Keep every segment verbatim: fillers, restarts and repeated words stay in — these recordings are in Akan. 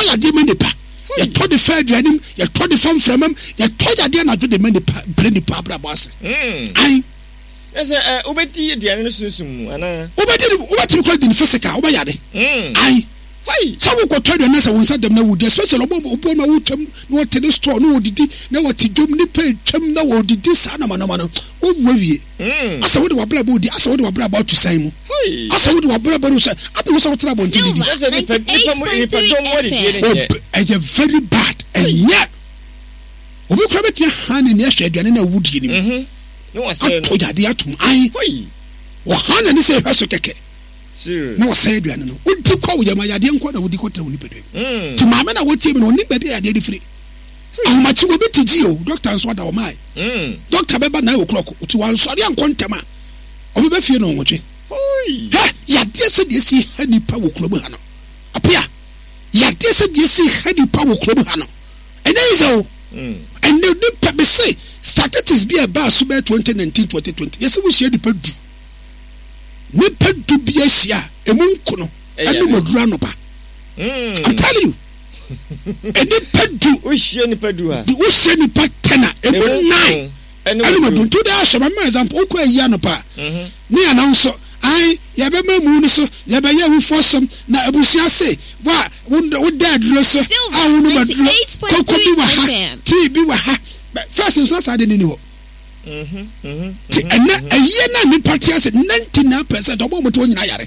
ya de manipa ye to the fair aduanim ye to the fam framam ye to ya de na do the manipa brenipa abrabo ase ai ese eh obeti aduane no sunsum ana obeti obeti ko di physical obayade ai Hey, some go tell the nurse won said them na would especially obo obo na wo twam na wo tele store na wo didi na wo tidwom ni pay twam na wo didi sa na mana mana wo wie mm asa wo de wabra ba odi asa wo de wabra ba to san mu hey asa wo de wabra ba so adu so tra bo didi asa ni pa ni pa dom wo de ni e very bad and yeah obi kra betia han ni ahwe aduane na wudi ni mhm no wa say no ya de atum ai hey wo han ni say hwaso keke sir no say aduane no udi kwa wo yama yade nko na wudi ko tra woni pedwe mm ti maame na wotie bi no ni bebe yade di free ahmachi wo betiji o doctor nso da o mai mm doctor beba na o'clock ti wan sori ankontama obi be fie no nwotwe oi ha yade se de si hani pa wo klobu ha no apia yade se de si hani pa wo klobu ha no ene izo mm and the pebe say statistics be about so be twenty nineteen twenty twenty yes we share the pedu ne pedu bi ahia emu nkono enu modura no pa mm I'm telling you ene pedu we share ni pedu ha we share ni patena emu nine enu modun to da shaba ma example okọ ayi no pa mhm ni announce ai ya be mamu ni so ya be ya wi fosom na abusia se wa wo dad ro so a wo no maduro kokko bi wa ha ti bi wa ha first is not side ni ni ho mhm mhm ena ayi na ni party as ninety-nine percent obo mo to nyina yare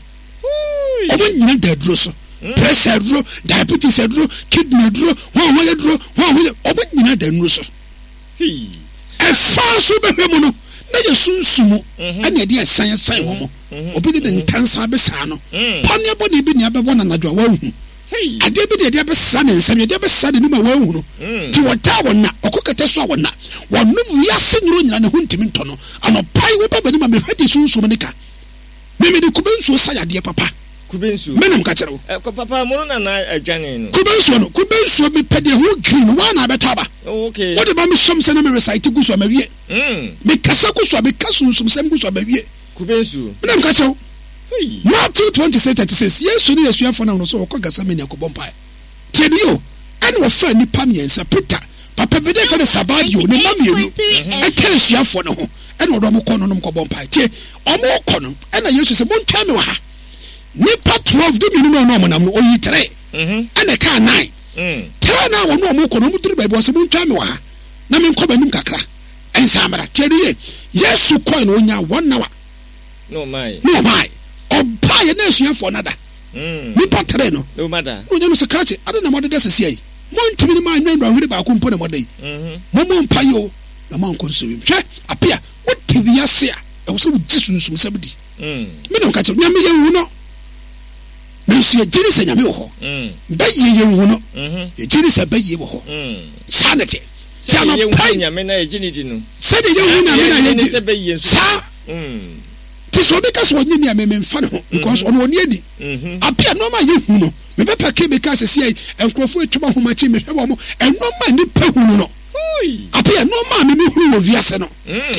obo nyina dad ro so pressure ro diabetes ro kidney ro ho ho ro ho obo nyina dad ro so hi e fa so be hwemu no na ye sunsumu ana ye de asan san wo mo obi de ntansa be sa no pone body bi ne abebo na nadwa wa hu hey ade bi de de be sa ne nsam ye de be sa de numa wa hu no ti wota wona okokete so wona wonum wiase nyiro nyina ne hu ntimi nto no ano pai wo baba ni ma me hwede sunsumu ne ka me me de kubensu sa ya de papa kubensu menum ka kire wo eh ko papa mo na na adwane no kubensu no kubensu be pede ho green wa na betaba okay what about me some say na me recite gusu ma wie mm me kasa gusu be kasu sum sem gusu ma wie kubensu menum ka kire wo Matthew twenty-six thirty-six yesu ni yesu afọ na no so okọ gasa me ni akobọ mpa tie bi o ene wo fa ni pam yensa Peter papa be de fa de sabadio ni mam yenu e ka yesu afọ ne ho ene odo mo kọ no no kobọ mpa tie omo kọ no ene yesu se mo ntwa me wa ha ni part twelve do mi no no mo nam no oyi three mhm ene ka nine mm tell na wo no mo kọ no mo duru ba bi o se mo ntwa me wa ha na me nkọ banim kakra ensa amara tie ye yesu kọ no onya one hour no mai no mai oba ye na esuafo nada mm mi potre no no mada no no scratch ada na modede sese yi mo ntumi ni ma nwanwa hwere ba ko mpo na modai mhm mo mo mpa yo na ma nko so wi hwe apia o tibi ase a e wo so jisunsun sabdi mm me no ka che nyame ye hu no na su ye jiri se nyame wo ho mm ba ye ye hu no mhm ye jiri se ba ye wo ho mm sanete sa no pa nyame na ye jini di no se de ye hu nyame na ye se ba ye sa mm so because when you near me mfano because on one yedi apia no ma ye hu no me be pake me ka sese ai enkrofo etuma ho machi me hwe mo eno ma ni pa hu no apia no ma me me hu wo wiase no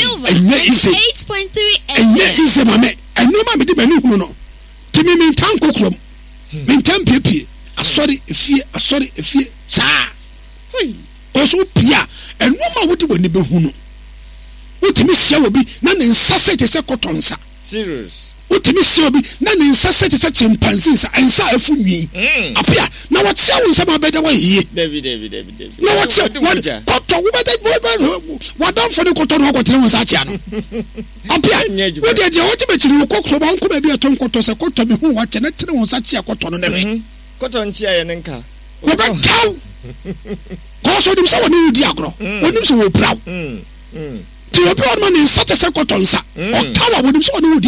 eight point three enye ise ma me eno ma me di me hu no ti me me tan kokrom me tan piepie asori efie asori efie sa hoi oso pia eno ma wo di woni be hu no utimi sia obi na ne nsase te se kotonsa serious utimi sia obi na ne nsase te se chimpanzee sa ensa afu nwi apia na wo chia wo nsama beda wa yie david david david david na wo chia koto wo beda wo don for the koto no kotere wo sa chia no apia wo de de wo tibe chiri wo kokro ba nko ba bi aton koto se koto bi hu wa che na tere wo sa chia koto no ne koto nchia ye nenka wo ba taw ko so dim so wo ni udi agro wo dim so wo praw mm mm ti obi on man in such a second onsa o tawa wodim so no